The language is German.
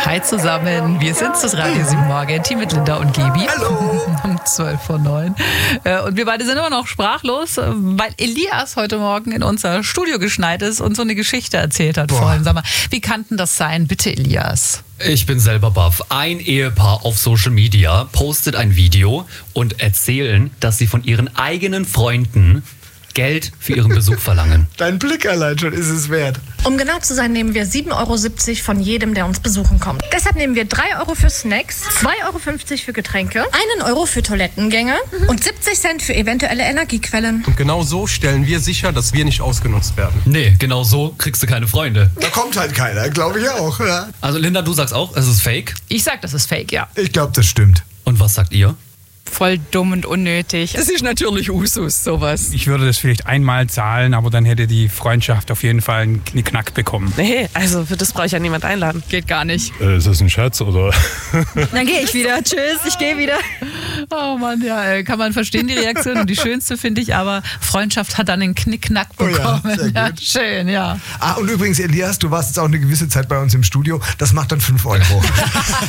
Hi zusammen, wir sind das Radio 7 Morgen, Team mit Linda und Gaby. Hallo. Um 12:09 Und wir beide sind immer noch sprachlos, weil Elias heute Morgen in unser Studio geschneit ist und so eine Geschichte erzählt hat vorhin. Sag mal, wie kann denn das sein? Bitte, Elias. Ich bin selber baff. Ein Ehepaar auf Social Media postet ein Video und erzählen, dass sie von ihren eigenen Freunden Geld für ihren Besuch verlangen. Dein Blick allein schon ist es wert. Um genau zu sein, nehmen wir 7,70 € von jedem, der uns besuchen kommt. Deshalb nehmen wir 3 € für Snacks, 2,50 € für Getränke, 1 € für Toilettengänge und 70 Cent für eventuelle Energiequellen. Und genau so stellen wir sicher, dass wir nicht ausgenutzt werden. Nee, genau so kriegst du keine Freunde. Da kommt halt keiner, glaube ich auch. Ja. Also Linda, du sagst auch, es ist fake. Ich sag, das ist fake, ja. Ich glaube, das stimmt. Und was sagt ihr? Voll dumm und unnötig. Das ist natürlich Usus, sowas. Ich würde das vielleicht einmal zahlen, aber dann hätte die Freundschaft auf jeden Fall einen Knickknack bekommen. Nee, also für das brauche ich ja niemand einladen. Geht gar nicht. Ist das ein Scherz oder? Dann gehe ich wieder. Tschüss, ich gehe wieder. Oh Mann, ja, kann man verstehen, die Reaktion. Und die schönste finde ich aber, Freundschaft hat dann einen Knickknack bekommen. Oh ja, sehr gut. Schön, ja. Und übrigens, Elias, du warst jetzt auch eine gewisse Zeit bei uns im Studio. Das macht dann 5 €.